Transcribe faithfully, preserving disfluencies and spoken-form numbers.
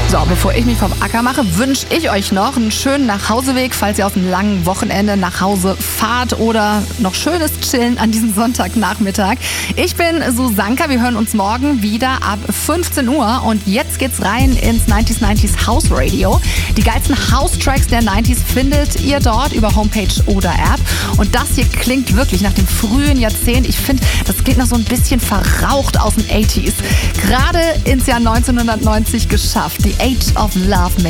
So, bevor ich mich vom Acker mache, wünsche ich euch noch einen schönen Nachhauseweg, falls ihr aus einem langen Wochenende nach Hause fahrt oder noch schönes Chillen an diesem Sonntagnachmittag. Ich bin Susanka, wir hören uns morgen wieder ab fünfzehn Uhr und jetzt geht's rein ins neunziger neunzig House Radio. Die geilsten House-Tracks der neunziger findet ihr dort über Homepage oder App und das hier klingt wirklich nach dem frühen Jahrzehnt. Ich finde, das klingt noch so ein bisschen verraucht aus den achtziger. Gerade ins Jahr neunzehnhundertneunzig geschafft. The Age of Love.